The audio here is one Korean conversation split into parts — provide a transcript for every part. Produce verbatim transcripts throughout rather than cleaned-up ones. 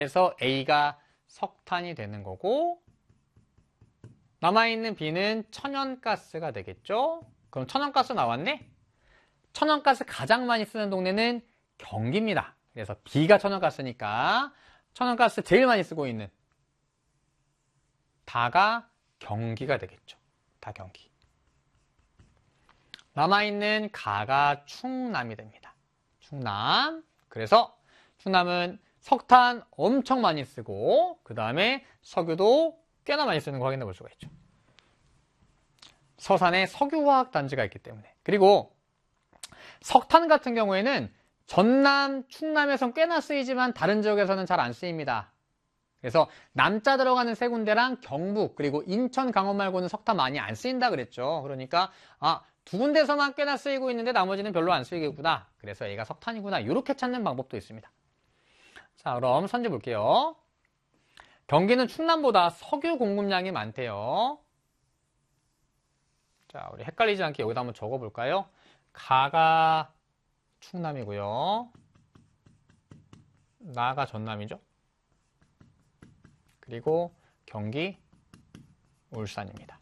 그래서 A가 석탄이 되는 거고 남아있는 B는 천연가스가 되겠죠. 그럼 천연가스 나왔네? 천연가스 가장 많이 쓰는 동네는 경기입니다. 그래서 B가 천연가스니까 천연가스 제일 많이 쓰고 있는 다가 경기가 되겠죠. 다 경기. 남아있는 가가 충남이 됩니다. 충남. 그래서 충남은 석탄 엄청 많이 쓰고 그 다음에 석유도 꽤나 많이 쓰는 거 확인해 볼 수가 있죠. 서산에 석유화학단지가 있기 때문에. 그리고 석탄 같은 경우에는 전남, 충남에선 꽤나 쓰이지만 다른 지역에서는 잘 안 쓰입니다. 그래서 남자 들어가는 세 군데랑 경북 그리고 인천, 강원 말고는 석탄 많이 안 쓰인다 그랬죠. 그러니까 아, 두 군데서만 꽤나 쓰이고 있는데 나머지는 별로 안 쓰이겠구나. 그래서 얘가 석탄이구나. 이렇게 찾는 방법도 있습니다. 자, 그럼 선지 볼게요. 경기는 충남보다 석유 공급량이 많대요. 자, 우리 헷갈리지 않게 여기다 한번 적어볼까요? 가가 충남이고요. 나가 전남이죠. 그리고 경기 울산입니다.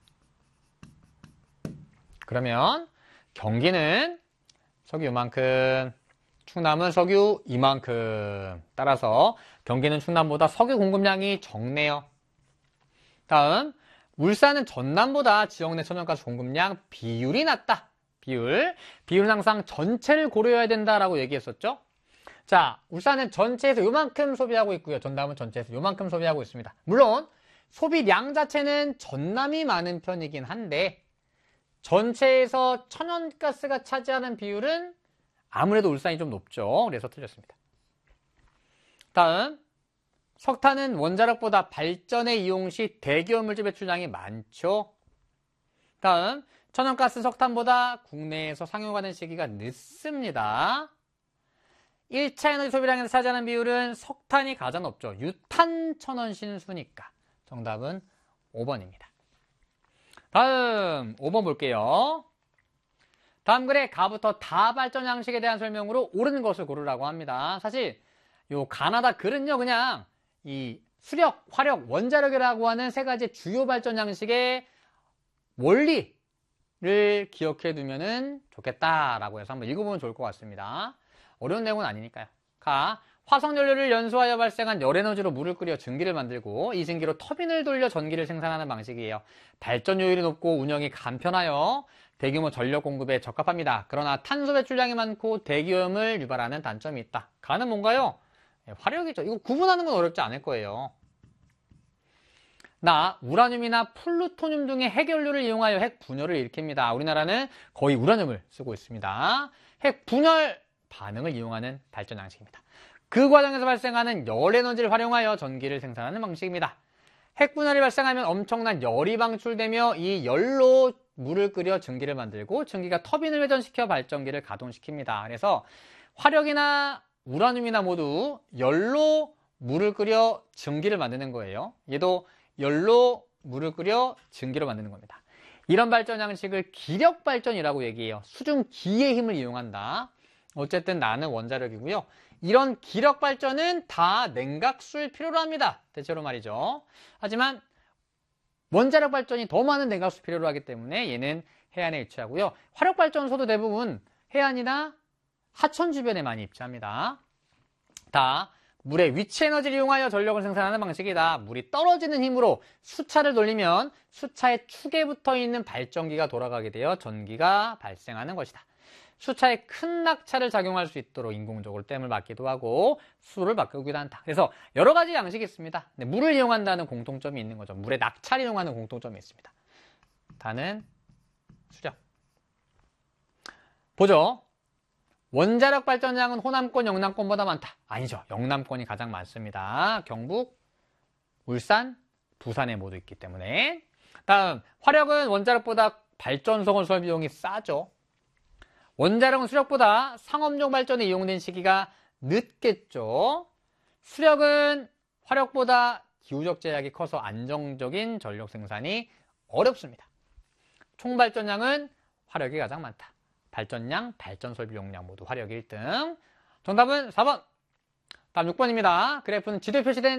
그러면 경기는 석유 이만큼, 충남은 석유 이만큼. 따라서 경기는 충남보다 석유 공급량이 적네요. 다음, 울산은 전남보다 지역 내 천연가스 공급량 비율이 낮다. 비율. 비율은 항상 전체를 고려해야 된다라고 얘기했었죠. 자, 울산은 전체에서 요만큼 소비하고 있고요. 전남은 전체에서 요만큼 소비하고 있습니다. 물론 소비량 자체는 전남이 많은 편이긴 한데 전체에서 천연가스가 차지하는 비율은 아무래도 울산이 좀 높죠. 그래서 틀렸습니다. 다음, 석탄은 원자력보다 발전에 이용 시 대기오염물질 배출량이 많죠. 다음, 천연가스 석탄보다 국내에서 상용화된 시기가 늦습니다. 일 차 에너지 소비량에서 차지하는 비율은 석탄이 가장 높죠. 유탄천원 신수니까. 정답은 오 번입니다. 다음 오 번 볼게요. 다음 글에 가부터 다 발전 양식에 대한 설명으로 옳은 것을 고르라고 합니다. 사실 요 가나다 글은요 그냥 이 수력, 화력, 원자력이라고 하는 세 가지 주요 발전 양식의 원리를 기억해 두면은 좋겠다라고 해서 한번 읽어보면 좋을 것 같습니다. 어려운 내용은 아니니까요. 가, 화석연료를 연소하여 발생한 열에너지로 물을 끓여 증기를 만들고 이승기로 터빈을 돌려 전기를 생산하는 방식이에요. 발전 효율이 높고 운영이 간편하여 대규모 전력 공급에 적합합니다. 그러나 탄소 배출량이 많고 대기오염을 유발하는 단점이 있다. 가는 뭔가요? 네, 화력이죠. 이거 구분하는 건 어렵지 않을 거예요. 나, 우라늄이나 플루토늄 등의 핵연료를 이용하여 핵 분열을 일으킵니다. 우리나라는 거의 우라늄을 쓰고 있습니다. 핵 분열 반응을 이용하는 발전 양식입니다. 그 과정에서 발생하는 열에너지를 활용하여 전기를 생산하는 방식입니다. 핵분열이 발생하면 엄청난 열이 방출되며 이 열로 물을 끓여 증기를 만들고 증기가 터빈을 회전시켜 발전기를 가동시킵니다. 그래서 화력이나 우라늄이나 모두 열로 물을 끓여 증기를 만드는 거예요. 얘도 열로 물을 끓여 증기를 만드는 겁니다. 이런 발전 양식을 기력발전이라고 얘기해요. 수증기의 힘을 이용한다. 어쨌든 나는 원자력이고요. 이런 기력발전은 다 냉각수를 필요로 합니다. 대체로 말이죠. 하지만 원자력 발전이 더 많은 냉각수 필요로 하기 때문에 얘는 해안에 위치하고요. 화력발전소도 대부분 해안이나 하천 주변에 많이 위치합니다. 다 물의 위치 에너지를 이용하여 전력을 생산하는 방식이다. 물이 떨어지는 힘으로 수차를 돌리면 수차의 축에 붙어 있는 발전기가 돌아가게 되어 전기가 발생하는 것이다. 수차에 큰 낙차를 작용할 수 있도록 인공적으로 댐을 막기도 하고 수를 바꾸기도 한다. 그래서 여러 가지 양식이 있습니다. 네, 물을 이용한다는 공통점이 있는 거죠. 물의 낙차를 이용하는 공통점이 있습니다. 다는 수력. 보죠. 원자력 발전량은 호남권, 영남권보다 많다. 아니죠. 영남권이 가장 많습니다. 경북, 울산, 부산에 모두 있기 때문에. 다음, 화력은 원자력보다 발전소 건설 비용이 싸죠. 원자력은 수력보다 상업용 발전에 이용된 시기가 늦겠죠. 수력은 화력보다 기후적 제약이 커서 안정적인 전력 생산이 어렵습니다. 총 발전량은 화력이 가장 많다. 발전량, 발전 설비 용량 모두 화력이 일 등. 정답은 사 번. 다음 육 번입니다. 그래프는 지도에 표시된